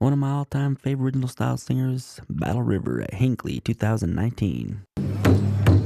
one of my all-time favorite original style singers, Battle River at Hinckley 2019.